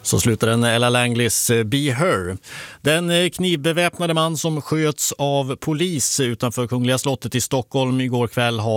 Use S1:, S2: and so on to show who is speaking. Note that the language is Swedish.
S1: Så slutar den Ella Langleys Be Her. Den knivbeväpnade man som sköts av polis utanför Kungliga slottet i Stockholm igår kväll har